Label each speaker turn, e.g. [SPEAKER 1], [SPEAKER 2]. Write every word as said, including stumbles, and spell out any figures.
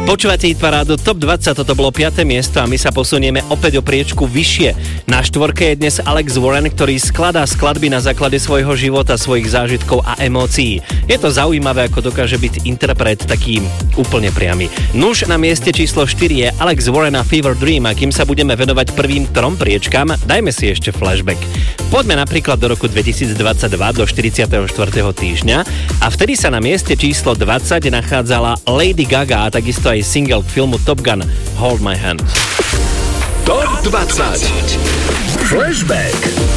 [SPEAKER 1] Počúvate hit parádu Top dvadsať, toto bolo piate miesto a my sa posunieme opäť o priečku vyššie. Na štvorke je dnes Alex Warren, ktorý skladá skladby na základe svojho života, svojich zážitkov a emócií. Je to zaujímavé, ako dokáže byť interpret taký úplne priamy. Nuž na mieste číslo štyri je Alex Warren a Fever Dream a kým sa budeme venovať prvým trom priečkám, dajme si ešte flashback. Poďme napríklad do roku dvetisícdvadsaťdva, do štyridsiateho štvrtého týždňa a vtedy sa na mieste číslo dvadsať nachádzala Lady Gaga a takisto aj single k filmu Top Gun Hold My Hand.
[SPEAKER 2] Top dvadsať Flashback.